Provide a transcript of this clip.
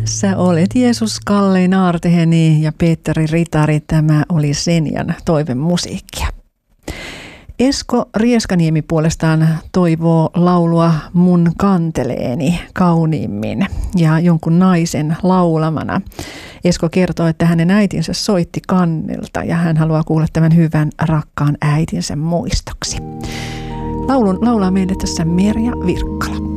Sä olet Jeesus, Kalle Naarteheni ja Petteri Ritari. Tämä oli Senjan toivemusiikkia. Esko Rieskaniemi puolestaan toivoo laulua Mun kanteleeni kauniimmin ja jonkun naisen laulamana. Esko kertoo, että hänen äitinsä soitti kannelta ja hän haluaa kuulla tämän hyvän rakkaan äitinsä muistoksi. Laulun laulaa meille tässä Merja Virkkala.